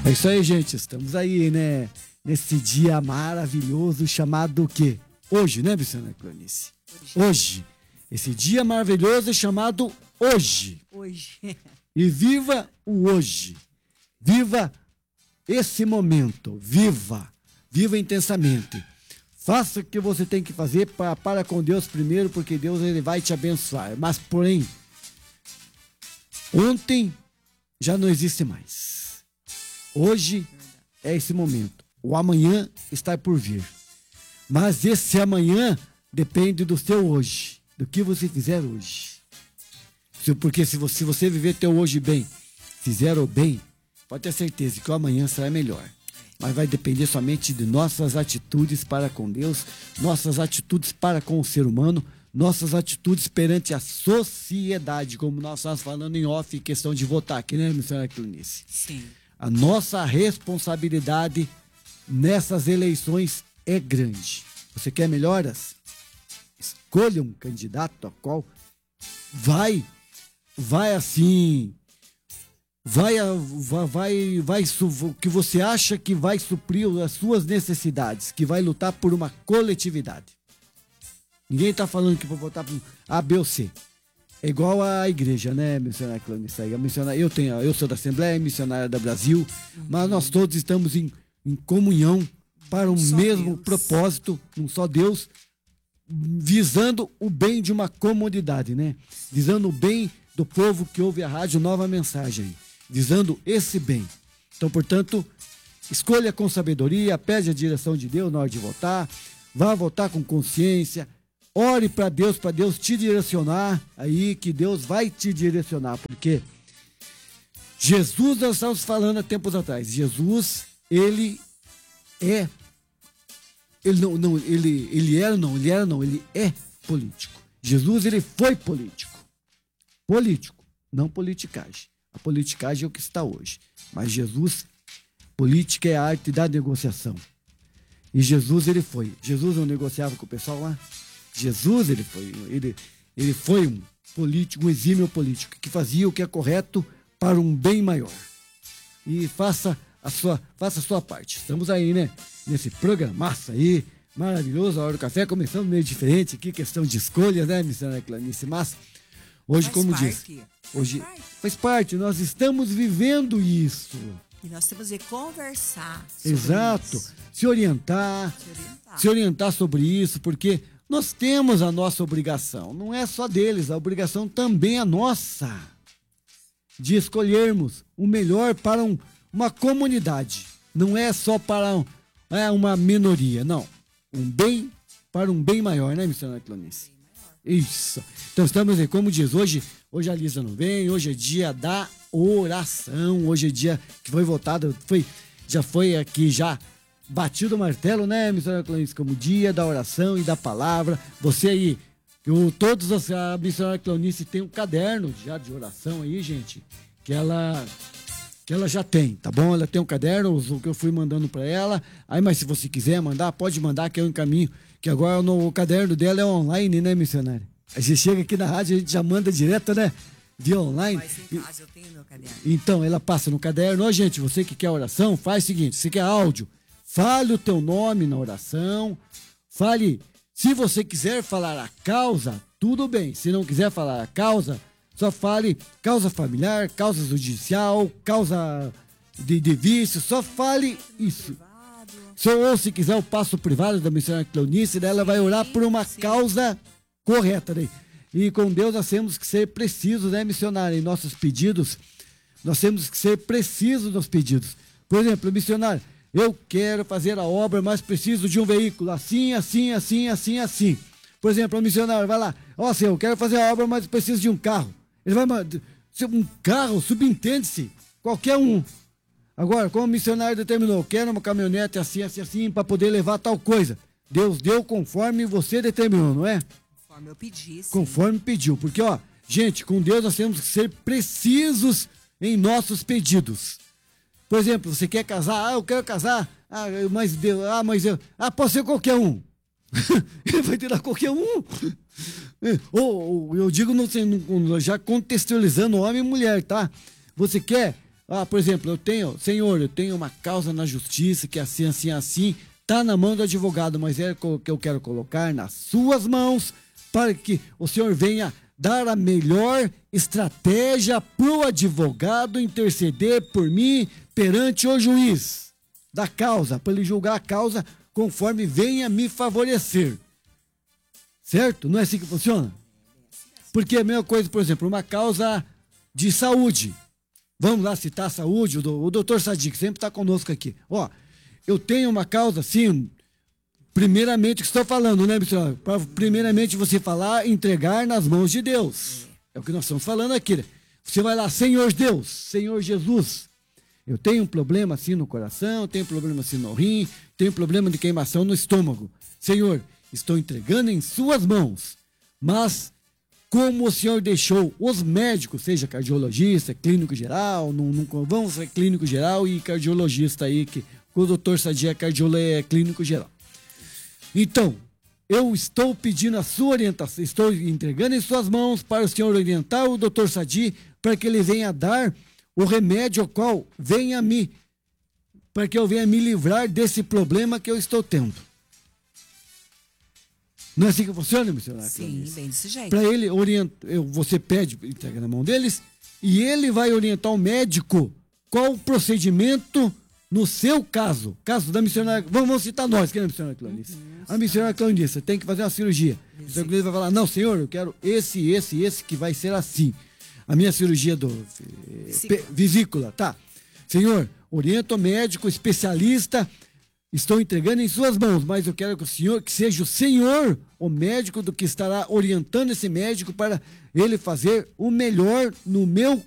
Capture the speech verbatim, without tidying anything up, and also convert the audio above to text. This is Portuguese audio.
É isso aí, gente. Estamos aí, né? Nesse dia maravilhoso chamado o quê? Hoje, né, missionária Cleonice? Hoje. Hoje. Esse dia maravilhoso chamado hoje. Hoje. E viva o hoje. Viva esse momento. Viva. Viva intensamente. Faça o que você tem que fazer para, para com Deus primeiro, porque Deus ele vai te abençoar. Mas, porém, ontem já não existe mais. Hoje é esse momento. O amanhã está por vir. Mas esse amanhã depende do seu hoje, do que você fizer hoje. Porque se você, se você viver teu hoje bem, fizer o bem, pode ter certeza que o amanhã será melhor. Mas vai depender somente de nossas atitudes para com Deus, nossas atitudes para com o ser humano, nossas atitudes perante a sociedade, como nós estamos falando em off, questão de votar aqui, né, missionária Cleonice? Sim. A nossa responsabilidade nessas eleições é grande. Você quer melhoras? Escolha um candidato a qual vai, vai assim, vai, vai, vai, vai, que você acha que vai suprir as suas necessidades, que vai lutar por uma coletividade. Ninguém está falando que vou votar por A, B ou C. É igual a igreja, né, missionária Cleonice? A missionária, eu, tenho, eu sou da Assembleia Missionária do Brasil, uhum. Mas nós todos estamos em, em comunhão para um um mesmo Deus. propósito, um só Deus, visando o bem de uma comunidade, né? Visando o bem do povo que ouve a rádio Nova Mensagem, visando esse bem. Então, portanto, escolha com sabedoria, pede a direção de Deus na hora de votar, vá votar com consciência, ore para Deus, para Deus te direcionar, aí que Deus vai te direcionar, porque Jesus, nós estávamos falando há tempos atrás, Jesus, ele é, ele não, não ele, ele era não, ele era não, ele é político. Jesus, ele foi político, político, não politicagem. A politicagem é o que está hoje, mas Jesus, política é a arte da negociação. E Jesus, ele foi. Jesus não negociava com o pessoal lá? Jesus, ele foi, ele, ele foi um político, um exímio político, que fazia o que é correto para um bem maior. E faça a sua, faça a sua parte. Estamos aí, né? Nesse programaço aí, maravilhoso, a hora do café, começando meio diferente aqui, questão de escolha, né, missionária Cleonice? Mas, hoje, faz como parte. diz, hoje faz parte. faz parte, nós estamos vivendo isso. E nós temos que conversar sobre Exato. isso. Se orientar, Se orientar. se orientar sobre isso, porque nós temos a nossa obrigação, não é só deles, a obrigação também é nossa, de escolhermos o melhor para um, uma comunidade, não é só para um, é uma minoria, não, um bem para um bem maior, né, missionária Cleonice? Isso, então estamos aí, como diz, hoje, hoje a Lisa não vem, hoje é dia da oração, hoje é dia que foi votado, foi, já foi aqui já batido o martelo, né, missionária Cleonice, como dia da oração e da palavra. Você aí, eu, todos as, a missionária Cleonice tem um caderno já de oração aí, gente, que ela, que ela já tem, tá bom? Ela tem um caderno, o que eu fui mandando para ela. Aí, mas se você quiser mandar, pode mandar, que eu encaminho, que agora no, o caderno dela é online, né, missionária? A gente chega aqui na rádio, a gente já manda direto, né? Via online. Mas em casa eu tenho meu caderno. Então, ela passa no caderno. Ó, gente, você que quer oração, faz o seguinte, você quer áudio, fale o teu nome na oração, fale, se você quiser falar a causa, tudo bem, se não quiser falar a causa, só fale causa familiar, causa judicial, causa de, de vício, só fale isso. Se, ou se quiser o passo privado da missionária Cleonice, ela vai orar por uma causa correta, né? E com Deus nós temos que ser precisos, né, missionária, em nossos pedidos, nós temos que ser precisos nos pedidos. Por exemplo, missionário, eu quero fazer a obra, mas preciso de um veículo assim, assim, assim, assim, assim. Por exemplo, o missionário vai lá, ó, senhor, eu quero fazer a obra, mas preciso de um carro. Ele vai mandar, um carro, subentende-se, qualquer um. Agora, como o missionário determinou, quero uma caminhonete assim, assim, assim, para poder levar tal coisa. Deus deu conforme você determinou, não é? Conforme eu pedi, sim. Conforme pediu, porque, ó, gente, com Deus nós temos que ser precisos em nossos pedidos. Por exemplo, você quer casar? Ah, eu quero casar. Ah, mas Deus, ah, mas eu, ah, pode ser qualquer um. Ele vai tirar qualquer um. Ou, ou eu digo, não sei, já contextualizando homem e mulher, tá? Você quer Ah, por exemplo, eu tenho, Senhor, eu tenho uma causa na justiça que assim, assim, assim, está na mão do advogado, mas é o que eu quero colocar nas suas mãos para que o Senhor venha dar a melhor estratégia para o advogado interceder por mim perante o juiz da causa, para ele julgar a causa conforme venha me favorecer. Certo? Não é assim que funciona? Porque é a mesma coisa, por exemplo, uma causa de saúde. Vamos lá citar a saúde, o, o doutor Sadi, que sempre está conosco aqui. Ó, eu tenho uma causa, sim, primeiramente, que estou falando, né, missionário? Para primeiramente você falar, entregar nas mãos de Deus. É o que nós estamos falando aqui, né? Você vai lá, Senhor Deus, Senhor Jesus, eu tenho um problema assim no coração, tenho um problema assim no rim, tenho um problema de queimação no estômago. Senhor, estou entregando em suas mãos, mas como o Senhor deixou os médicos, seja cardiologista, clínico geral, não, não, vamos ser clínico geral e cardiologista aí, que o doutor Sadi é cardiologista, é clínico geral. Então, eu estou pedindo a sua orientação, estou entregando em suas mãos para o Senhor orientar o doutor Sadi para que ele venha dar o remédio ao qual venha me, para que eu venha me livrar desse problema que eu estou tendo. Não é assim que funciona, missionário? Sim, bem desse jeito. Para ele orientar, você pede, entrega na mão deles, e ele vai orientar o médico qual o procedimento no seu caso. Caso da missionária, vamos, vamos citar nós, que é a missionária Clarice. Uhum, a missionária Clarice tem que fazer uma cirurgia. A missionária Clarice vai falar, não, senhor, eu quero esse, esse, esse que vai ser assim. A minha cirurgia do vesícula, vesícula tá. Senhor, orienta o médico, especialista, estou entregando em suas mãos, mas eu quero que o senhor, que seja o senhor, o médico, do que estará orientando esse médico para ele fazer o melhor no meu